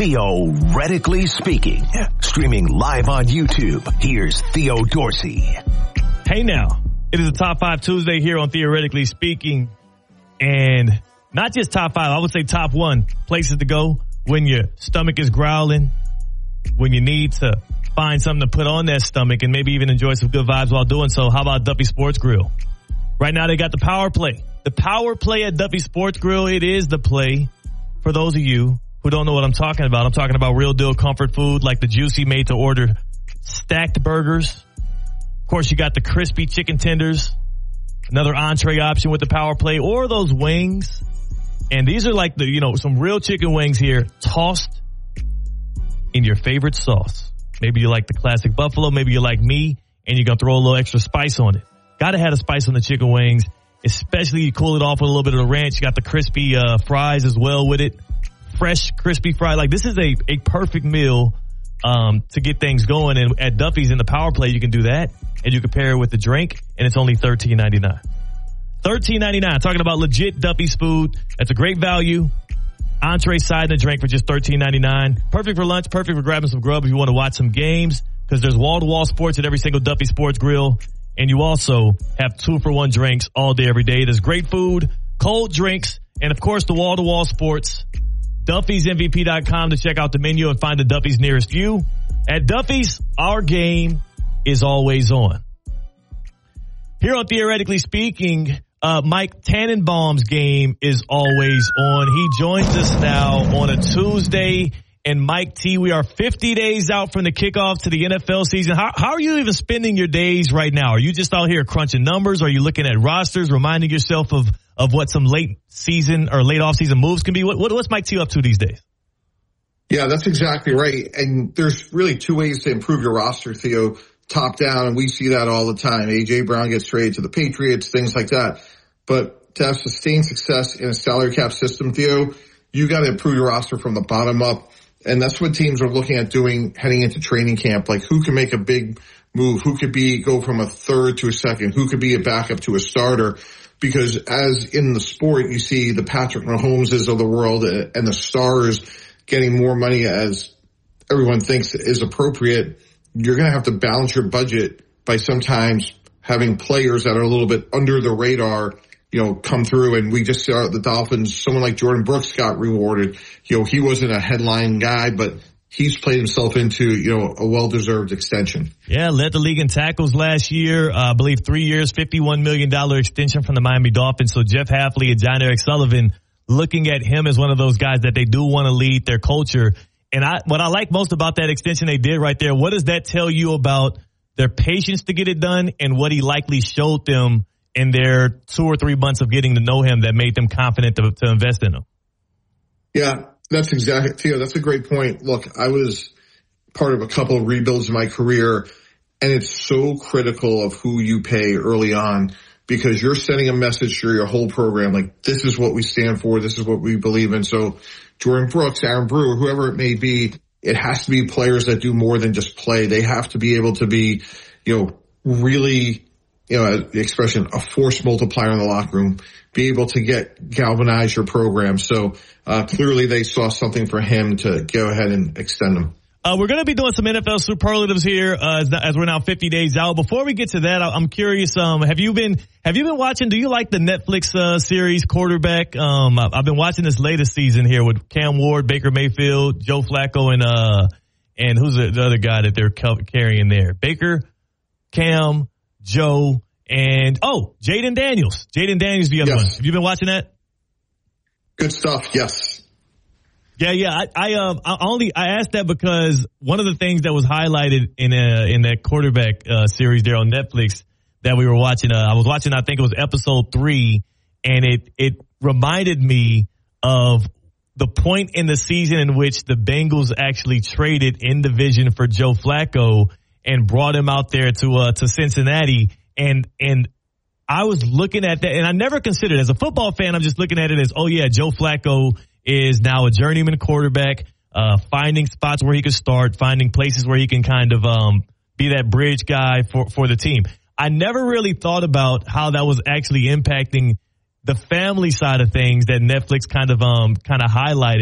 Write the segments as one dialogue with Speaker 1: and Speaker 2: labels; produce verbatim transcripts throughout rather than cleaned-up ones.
Speaker 1: Theoretically Speaking, streaming live on YouTube. Here's Theo Dorsey.
Speaker 2: Hey now, it is a Top five Tuesday here on Theoretically Speaking. And not just top five, I would say top one places to go when your stomach is growling, when you need to find something to put on that stomach and maybe even enjoy some good vibes while doing so. How about Duffy Sports Grill? Right now they got the Power Play. The Power Play at Duffy Sports Grill, it is the play for those of you who don't know what I'm talking about. I'm talking about real deal comfort food like the juicy made to order stacked burgers. Of course, you got the crispy chicken tenders, another entree option with the Power Play, or those wings. And these are like the, you know, some real chicken wings here tossed in your favorite sauce. Maybe you like the classic buffalo. Maybe you like me and you're going to throw a little extra spice on it. Got to have a spice on the chicken wings, especially you cool it off with a little bit of the ranch. You got the crispy uh, fries as well with it. Fresh, crispy fry. Like, this is a, a perfect meal um, to get things going. And at Duffy's in the Power Play, you can do that. And you can pair it with the drink, and it's only thirteen ninety-nine. thirteen ninety-nine. Talking about legit Duffy's food. That's a great value. Entree, side, and a drink for just thirteen ninety-nine. Perfect for lunch. Perfect for grabbing some grub if you want to watch some games. Because there's wall-to-wall sports at every single Duffy Sports Grill. And you also have two-for-one drinks all day, every day. There's great food, cold drinks, and, of course, the wall-to-wall sports. Duffys M V P dot com to check out the menu and find the Duffy's nearest you. At Duffy's, our game is always on. Here on Theoretically Speaking, uh, Mike Tannenbaum's game is always on. He joins us now on a Tuesday. And Mike T, we are fifty days out from the kickoff to the N F L season. How, how are you even spending your days right now? Are you just out here crunching numbers? Are you looking at rosters, reminding yourself of, of what some late season or late off season moves can be? What, what, what's Mike T up to these days?
Speaker 3: Yeah, that's exactly right. And there's really two ways to improve your roster, Theo. Top down, and we see that all the time. A J Brown gets traded to the Patriots, things like that. But to have sustained success in a salary cap system, Theo, you got to improve your roster from the bottom up. And that's what teams are looking at doing heading into training camp. Like, who can make a big move? Who could be, go from a third to a second? Who could be a backup to a starter? Because as in the sport, you see the Patrick Mahomeses of the world and the stars getting more money as everyone thinks is appropriate. You're going to have to balance your budget by sometimes having players that are a little bit under the radar, you know, come through. And we just saw the Dolphins, someone like Jordan Brooks got rewarded. You know, he wasn't a headline guy, but he's played himself into, you know, a well-deserved extension.
Speaker 2: Yeah, led the league in tackles last year. Uh, I believe three years, fifty-one million dollars extension from the Miami Dolphins. So Jeff Hafley and John Eric Sullivan looking at him as one of those guys that they do want to lead their culture. And I, what I like most about that extension they did right there, what does that tell you about their patience to get it done and what he likely showed them in their two or three months of getting to know him that made them confident to, to invest in him?
Speaker 3: Yeah, that's exactly, Theo, that's a great point. Look, I was part of a couple of rebuilds in my career, and it's so critical of who you pay early on because you're sending a message through your whole program. Like, this is what we stand for. This is what we believe in. So Jordan Brooks, Aaron Brewer, whoever it may be, it has to be players that do more than just play. They have to be able to be, you know, really, you know, the expression, a force multiplier in the locker room, be able to get, galvanize your program. So, uh, clearly they saw something for him to go ahead and extend him.
Speaker 2: Uh, we're going to be doing some N F L superlatives here, uh, as, as we're now fifty days out. Before we get to that, I'm curious, um, have you been, have you been watching, do you like the Netflix, uh, series Quarterback? Um, I've been watching this latest season here with Cam Ward, Baker Mayfield, Joe Flacco, and, uh, and who's the, the other guy that they're carrying there? Baker, Cam, Joe, and, oh, Jaden Daniels. Jaden Daniels, the other
Speaker 3: yes.
Speaker 2: one. Have you been watching that?
Speaker 3: Good stuff. Yes.
Speaker 2: Yeah, yeah. I, I, um, I only, I asked that because one of the things that was highlighted in, uh, in that Quarterback, uh, series there on Netflix that we were watching, uh, I was watching, I think it was episode three, and it, it reminded me of the point in the season in which the Bengals actually traded in division for Joe Flacco and brought him out there to, uh, to Cincinnati. And, and I was looking at that, and I never considered, as a football fan, I'm just looking at it as, oh yeah, Joe Flacco is now a journeyman quarterback, uh, finding spots where he can start, finding places where he can kind of, um, be that bridge guy for, for the team. I never really thought about how that was actually impacting the family side of things that Netflix kind of, um, kind of highlighted.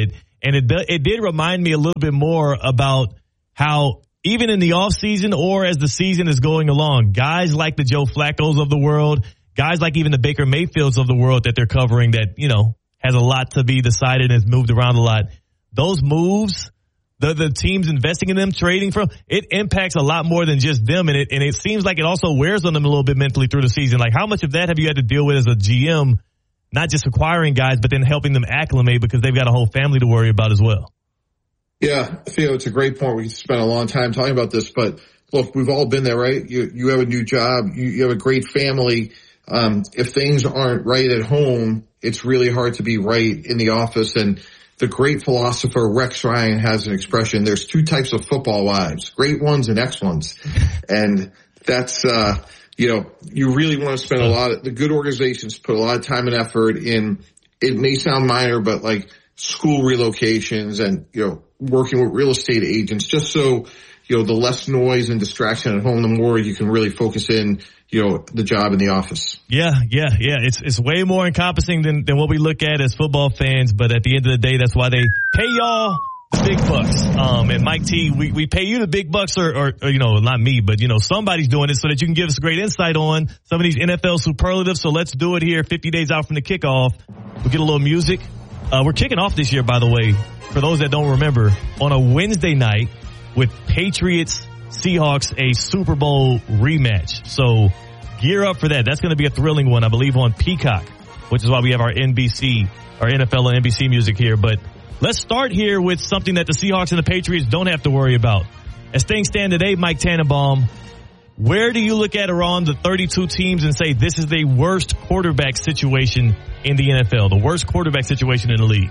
Speaker 2: And it it did remind me a little bit more about how even in the off season or as the season is going along, guys like the Joe Flacco's of the world, guys like even the Baker Mayfields of the world that they're covering that, you know, has a lot to be decided and has moved around a lot. Those moves, the the teams investing in them, trading from, it impacts a lot more than just them. And it and it seems like it also wears on them a little bit mentally through the season. Like, how much of that have you had to deal with as a G M, not just acquiring guys, but then helping them acclimate because they've got a whole family to worry about as well?
Speaker 3: Yeah, Theo, it's a great point. We spent a long time talking about this, but look, we've all been there, right? You you have a new job, you, you have a great family. Um, if things aren't right at home, it's really hard to be right in the office. And the great philosopher Rex Ryan has an expression: there's two types of football wives, great ones and ex ones. And that's, uh, you know, you really want to spend a lot of, the good organizations put a lot of time and effort in, it may sound minor, but like school relocations and, you know, working with real estate agents, just so, you know, the less noise and distraction at home, the more you can really focus in, you know, the job in the office.
Speaker 2: Yeah, yeah, yeah. It's it's way more encompassing than, than what we look at as football fans. But at the end of the day, that's why they pay y'all the big bucks. Um, and Mike T, we, we pay you the big bucks or, or, or, you know, not me, but, you know, somebody's doing it so that you can give us great insight on some of these N F L superlatives. So let's do it here fifty days out from the kickoff. We'll get a little music. Uh, we're kicking off this year, by the way, for those that don't remember, on a Wednesday night with Patriots Seahawks, a Super Bowl rematch. So gear up for that. That's going to be a thrilling one, I believe, on Peacock, which is why we have our N B C, our N F L and N B C music here. But let's start here with something that the Seahawks and the Patriots don't have to worry about. As things stand today, Mike Tannenbaum, where do you look at around the thirty-two teams and say this is the worst quarterback situation in the N F L, the worst quarterback situation in the league?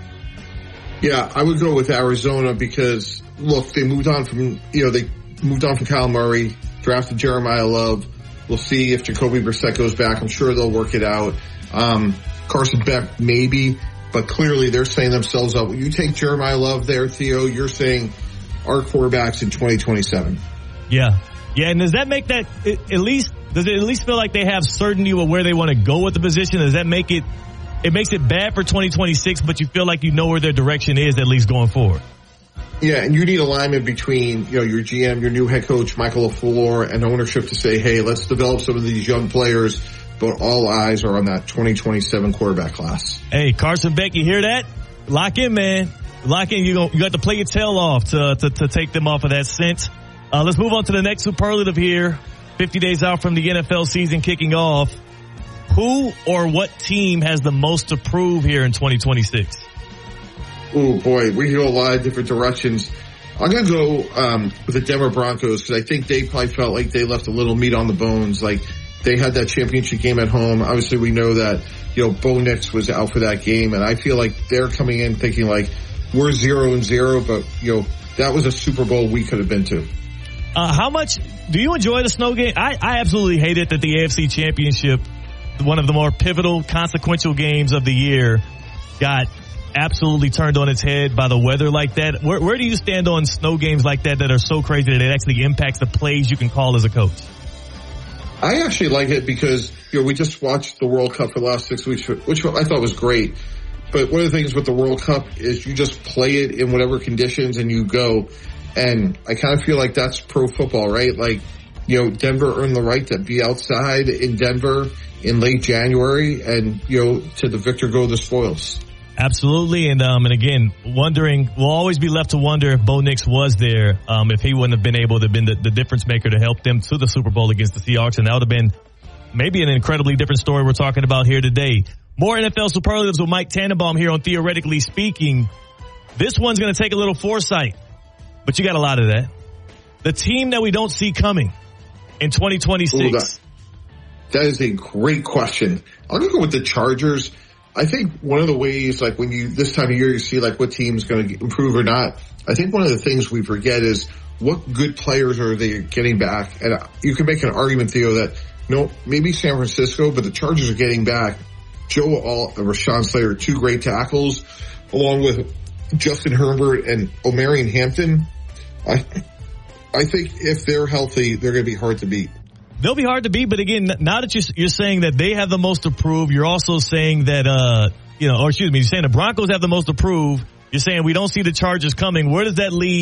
Speaker 3: Yeah, I would go with Arizona because, look, they moved on from, you know, they moved on from Kyle Murray, drafted Jeremiah Love. We'll see if Jacoby Brissett goes back. I'm sure they'll work it out. Um, Carson Beck, maybe, but clearly they're setting themselves up. When you take Jeremiah Love there, Theo, you're saying our quarterbacks in twenty twenty-seven.
Speaker 2: Yeah. Yeah, and does that make that, at least, does it at least feel like they have certainty of where they want to go with the position? Does that make it, it makes it bad for twenty twenty-six, but you feel like you know where their direction is at least going forward?
Speaker 3: Yeah, and you need alignment between, you know, your G M, your new head coach, Michael LaFleur, and ownership to say, hey, let's develop some of these young players, but all eyes are on that twenty twenty-seven quarterback class.
Speaker 2: Hey, Carson Beck, you hear that? Lock in, man. Lock in. You you got to play your tail off to, to, to take them off of that scent. Uh, let's move on to the next superlative here. fifty days out from the N F L season kicking off. Who or what team has the most to prove here in twenty twenty-six?
Speaker 3: Oh, boy, we go a lot of different directions. I'm going to go um, with the Denver Broncos because I think they probably felt like they left a little meat on the bones. Like, they had that championship game at home. Obviously, we know that, you know, Bo Nix was out for that game, and I feel like they're coming in thinking, like, we're zero and zero, but, you know, that was a Super Bowl we could have been to.
Speaker 2: Uh, how much do you enjoy the snow game? I, I absolutely hate it that the A F C Championship, one of the more pivotal, consequential games of the year, got absolutely turned on its head by the weather like that. Where, where do you stand on snow games like that that are so crazy that it actually impacts the plays you can call as a coach?
Speaker 3: I actually like it because, you know, we just watched the World Cup for the last six weeks, which I thought was great. But one of the things with the World Cup is you just play it in whatever conditions and you go. And I kind of feel like that's pro football, right? Like, you know, Denver earned the right to be outside in Denver in late January and, you know, to the victor go the spoils.
Speaker 2: Absolutely. And, um, and again, wondering, we'll always be left to wonder if Bo Nix was there, um, if he wouldn't have been able to have been the, the difference maker to help them to the Super Bowl against the Seahawks. And that would have been maybe an incredibly different story we're talking about here today. More N F L superlatives with Mike Tannenbaum here on Theoretically Speaking. This one's going to take a little foresight, but you got a lot of that. The team that we don't see coming in twenty twenty-six.
Speaker 3: Ooh, that, that is a great question. I'm going to go with the Chargers. I think one of the ways, like when you, this time of year, you see like what team's going to improve or not. I think one of the things we forget is what good players are they getting back? And you can make an argument, Theo, that no, maybe San Francisco, but the Chargers are getting back Joe Alt and Rashawn Slater, two great tackles, along with Justin Herbert and Omarion Hampton. I, I think if they're healthy, they're going to be hard to beat.
Speaker 2: They'll be hard to beat, but again, now that you're, you're saying that they have the most to prove, you're also saying that, uh, you know, or excuse me, you're saying the Broncos have the most to prove. You're saying we don't see the Chargers coming. Where does that leave